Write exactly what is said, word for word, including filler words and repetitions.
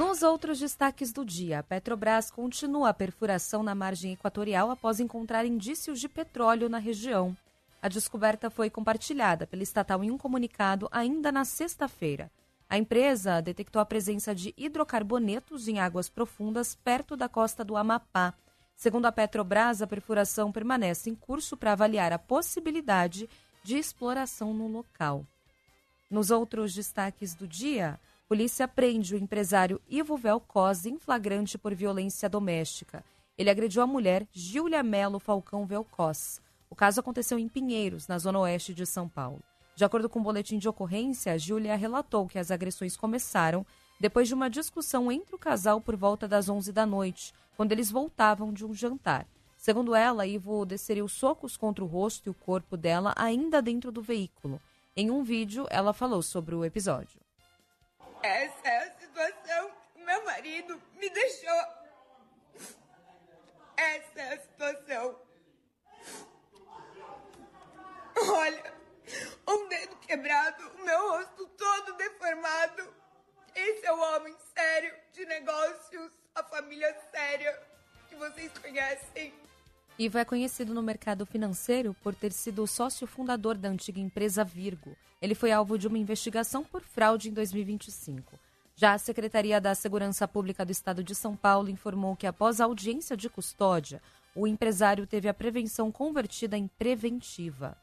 Nos outros destaques do dia, a Petrobras continua a perfuração na margem equatorial após encontrar indícios de petróleo na região. A descoberta foi compartilhada pela estatal em um comunicado ainda na sexta-feira. A empresa detectou a presença de hidrocarbonetos em águas profundas perto da costa do Amapá. Segundo a Petrobras, a perfuração permanece em curso para avaliar a possibilidade de exploração no local. Nos outros destaques do dia, a polícia prende o empresário Ivo Velcos em flagrante por violência doméstica. Ele agrediu a mulher Gíulia Melo Falcão Velcos. O caso aconteceu em Pinheiros, na zona oeste de São Paulo. De acordo com o boletim de ocorrência, Gíulia relatou que as agressões começaram depois de uma discussão entre o casal por volta das onze da noite, quando eles voltavam de um jantar. Segundo ela, Ivo desferiu socos contra o rosto e o corpo dela ainda dentro do veículo. Em um vídeo, ela falou sobre o episódio. Essa é a situação que meu marido me deixou. Essa é a situação. Olha, um dedo quebrado, o meu rosto todo deformado. Esse é o homem sério de negócios, a família séria que vocês conhecem. Ivo é conhecido no mercado financeiro por ter sido o sócio fundador da antiga empresa Virgo. Ele foi alvo de uma investigação por fraude em dois mil e vinte e cinco. Já a Secretaria da Segurança Pública do Estado de São Paulo informou que, após a audiência de custódia, o empresário teve a prevenção convertida em preventiva.